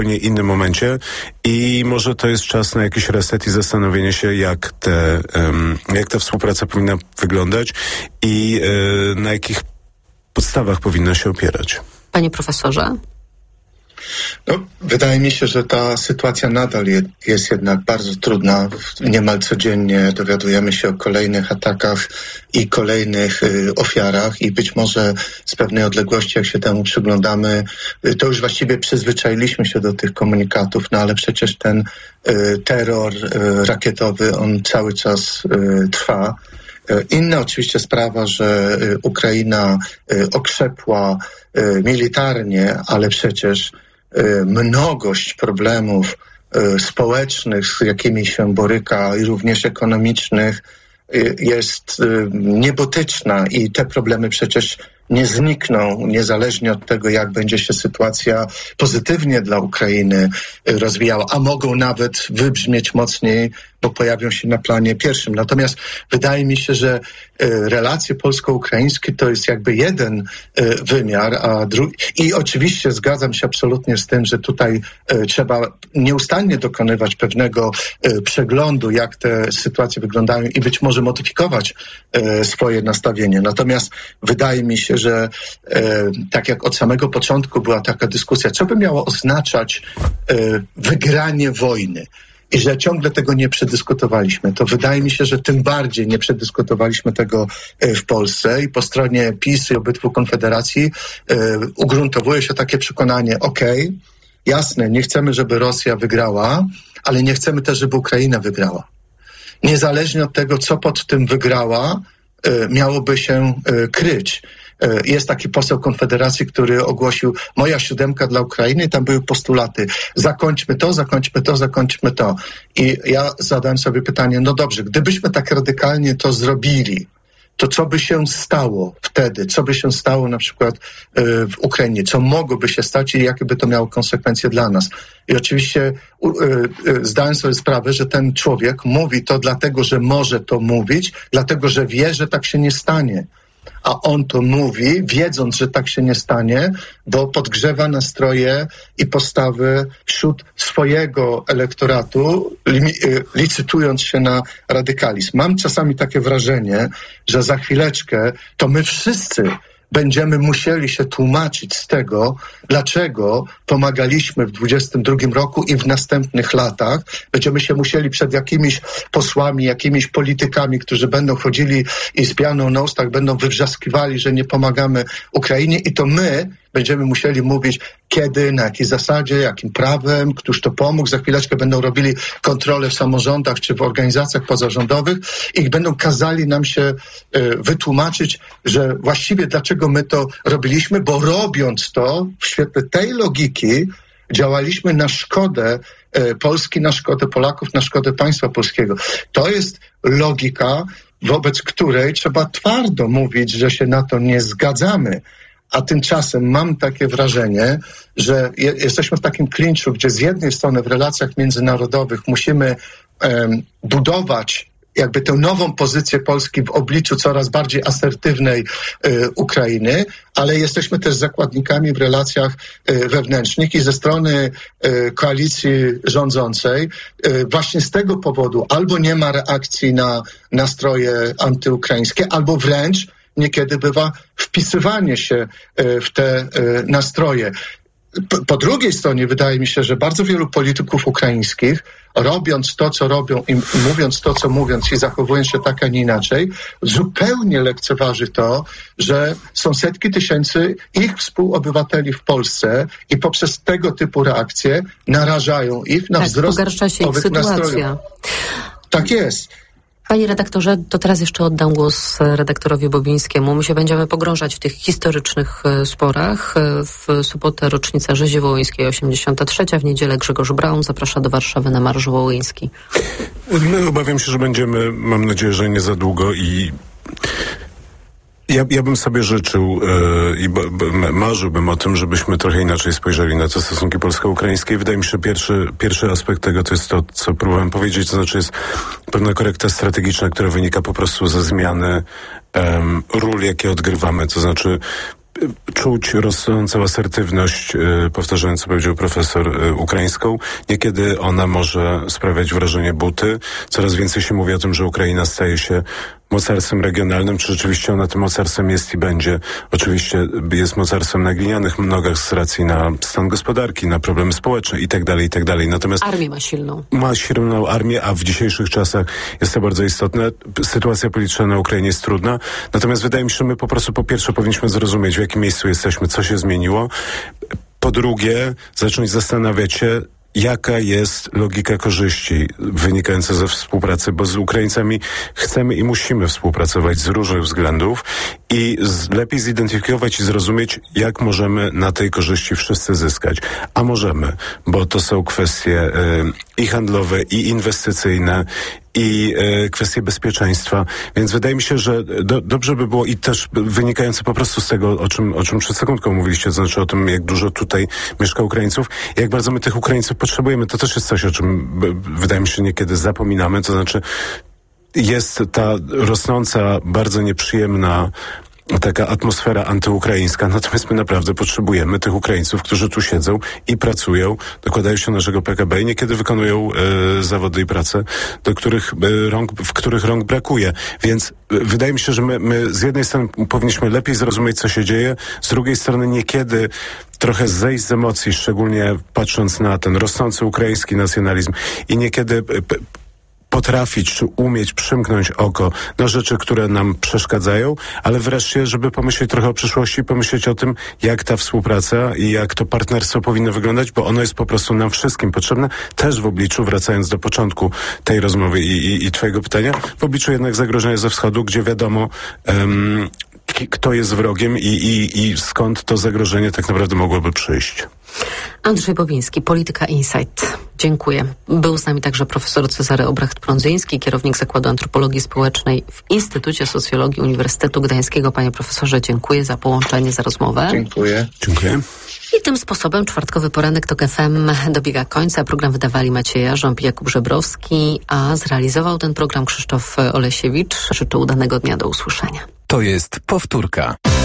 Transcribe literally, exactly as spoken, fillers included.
zupełnie innym momencie i może to jest czas na jakiś reset i zastanowienie się, jak te, um, jak ta współpraca powinna wyglądać i y, na jakich podstawach powinna się opierać. Panie profesorze? No, wydaje mi się, że ta sytuacja nadal je, jest jednak bardzo trudna. Niemal codziennie dowiadujemy się o kolejnych atakach i kolejnych y, ofiarach i być może z pewnej odległości, jak się temu przyglądamy, y, to już właściwie przyzwyczailiśmy się do tych komunikatów, no ale przecież ten y, terror y, rakietowy, on cały czas y, trwa. Inna oczywiście sprawa, że Ukraina okrzepła militarnie, ale przecież mnogość problemów społecznych, z jakimi się boryka i również ekonomicznych jest niebotyczna i te problemy przecież nie znikną, niezależnie od tego, jak będzie się sytuacja pozytywnie dla Ukrainy rozwijała, a mogą nawet wybrzmieć mocniej, bo pojawią się na planie pierwszym. Natomiast wydaje mi się, że relacje polsko-ukraińskie to jest jakby jeden wymiar, a drugi... I oczywiście zgadzam się absolutnie z tym, że tutaj trzeba nieustannie dokonywać pewnego przeglądu, jak te sytuacje wyglądają i być może modyfikować swoje nastawienie. Natomiast wydaje mi się, że e, tak jak od samego początku była taka dyskusja, co by miało oznaczać e, wygranie wojny i że ciągle tego nie przedyskutowaliśmy, to wydaje mi się, że tym bardziej nie przedyskutowaliśmy tego e, w Polsce i po stronie PiS i obydwu konfederacji e, ugruntowuje się takie przekonanie, okej, okay, jasne, nie chcemy, żeby Rosja wygrała, ale nie chcemy też, żeby Ukraina wygrała. Niezależnie od tego, co pod tym wygrała, e, miałoby się e, kryć. Jest taki poseł Konfederacji, który ogłosił moja siódemka dla Ukrainy i tam były postulaty. Zakończmy to, zakończmy to, zakończmy to. I ja zadałem sobie pytanie, no dobrze, gdybyśmy tak radykalnie to zrobili, to co by się stało wtedy? Co by się stało na przykład w Ukrainie? Co mogłoby się stać i jakie by to miało konsekwencje dla nas? I oczywiście zdałem sobie sprawę, że ten człowiek mówi to dlatego, że może to mówić, dlatego, że wie, że tak się nie stanie. A on to mówi, wiedząc, że tak się nie stanie, bo podgrzewa nastroje i postawy wśród swojego elektoratu, licytując się na radykalizm. Mam czasami takie wrażenie, że za chwileczkę to my wszyscy będziemy musieli się tłumaczyć z tego, dlaczego pomagaliśmy w dwudziestym drugim roku i w następnych latach. Będziemy się musieli przed jakimiś posłami, jakimiś politykami, którzy będą chodzili i z pianą na ustach będą wywrzaskiwali, że nie pomagamy Ukrainie i to my będziemy musieli mówić, kiedy, na jakiej zasadzie, jakim prawem, któż to pomógł. Za chwileczkę będą robili kontrole w samorządach czy w organizacjach pozarządowych i będą kazali nam się y, wytłumaczyć, że właściwie dlaczego my to robiliśmy, bo robiąc to w świetle tej logiki działaliśmy na szkodę y, Polski, na szkodę Polaków, na szkodę państwa polskiego. To jest logika, wobec której trzeba twardo mówić, że się na to nie zgadzamy. A tymczasem mam takie wrażenie, że je, jesteśmy w takim klinczu, gdzie z jednej strony w relacjach międzynarodowych musimy um, budować jakby tę nową pozycję Polski w obliczu coraz bardziej asertywnej y, Ukrainy, ale jesteśmy też zakładnikami w relacjach y, wewnętrznych i ze strony y, koalicji rządzącej y, właśnie z tego powodu albo nie ma reakcji na nastroje antyukraińskie, albo wręcz niekiedy bywa wpisywanie się w te nastroje. Po drugiej stronie wydaje mi się, że bardzo wielu polityków ukraińskich, robiąc to, co robią i mówiąc to, co mówiąc i zachowując się tak, a nie inaczej, zupełnie lekceważy to, że są setki tysięcy ich współobywateli w Polsce i poprzez tego typu reakcje narażają ich na tak, wzrost pogarsza się ich sytuacja. Nastrojów. Tak jest. Panie redaktorze, to teraz jeszcze oddam głos redaktorowi Bobińskiemu. My się będziemy pogrążać w tych historycznych sporach. W sobotę rocznica rzezi wołyńskiej, osiemdziesiąta trzecia. W niedzielę Grzegorz Braun zaprasza do Warszawy na Marsz Wołyński. No, obawiam się, że będziemy, mam nadzieję, że nie za długo i Ja, ja bym sobie życzył yy, i b, b, marzyłbym o tym, żebyśmy trochę inaczej spojrzeli na te stosunki polsko-ukraińskie. Wydaje mi się, że pierwszy, pierwszy aspekt tego to jest to, co próbowałem powiedzieć, to znaczy jest pewna korekta strategiczna, która wynika po prostu ze zmiany um, ról, jakie odgrywamy. To znaczy czuć rosnącą asertywność, powtarzając, co powiedział profesor, ukraińską. Niekiedy ona może sprawiać wrażenie buty. Coraz więcej się mówi o tym, że Ukraina staje się mocarstwem regionalnym. Czy rzeczywiście ona tym mocarstwem jest i będzie? Oczywiście jest mocarstwem na glinianych nogach z racji na stan gospodarki, na problemy społeczne i tak dalej, i tak dalej. Natomiast armię ma silną. Ma silną armię, a w dzisiejszych czasach jest to bardzo istotne. Sytuacja polityczna na Ukrainie jest trudna. Natomiast wydaje mi się, że my po prostu po pierwsze powinniśmy zrozumieć, w jakim miejscu jesteśmy, co się zmieniło. Po drugie, zacząć zastanawiać się, jaka jest logika korzyści wynikająca ze współpracy, bo z Ukraińcami chcemy i musimy współpracować z różnych względów i z, lepiej zidentyfikować i zrozumieć, jak możemy na tej korzyści wszyscy zyskać. A możemy, bo to są kwestie y, i handlowe, i inwestycyjne, i e, kwestie bezpieczeństwa. Więc wydaje mi się, że do, dobrze by było i też wynikające po prostu z tego, o czym, o czym przed sekundką mówiliście, to znaczy o tym, jak dużo tutaj mieszka Ukraińców, jak bardzo my tych Ukraińców potrzebujemy. To też jest coś, o czym b, wydaje mi się niekiedy zapominamy. To znaczy jest ta rosnąca, bardzo nieprzyjemna taka atmosfera antyukraińska, natomiast my naprawdę potrzebujemy tych Ukraińców, którzy tu siedzą i pracują, dokładają się do naszego P K B i niekiedy wykonują e, zawody i prace, do których e, rąk, w których rąk brakuje. Więc e, wydaje mi się, że my, my z jednej strony powinniśmy lepiej zrozumieć, co się dzieje, z drugiej strony niekiedy trochę zejść z emocji, szczególnie patrząc na ten rosnący ukraiński nacjonalizm i niekiedy e, potrafić czy umieć przymknąć oko na rzeczy, które nam przeszkadzają, ale wreszcie, żeby pomyśleć trochę o przyszłości, pomyśleć o tym, jak ta współpraca i jak to partnerstwo powinno wyglądać, bo ono jest po prostu nam wszystkim potrzebne, też w obliczu, wracając do początku tej rozmowy i, i, i twojego pytania, w obliczu jednak zagrożenia ze wschodu, gdzie wiadomo, um, kto jest wrogiem i, i, i skąd to zagrożenie tak naprawdę mogłoby przyjść. Andrzej Bobiński, Polityka Insight. Dziękuję. Był z nami także profesor Cezary Obrecht-Prądzyński, kierownik Zakładu Antropologii Społecznej w Instytucie Socjologii Uniwersytetu Gdańskiego. Panie profesorze, dziękuję za połączenie, za rozmowę. Dziękuję. Dziękuję. I tym sposobem czwartkowy poranek TOK F M dobiega końca. Program wydawali Maciej Jarząb i Jakub Żebrowski, a zrealizował ten program Krzysztof Olesiewicz. Życzę udanego dnia, do usłyszenia. To jest powtórka.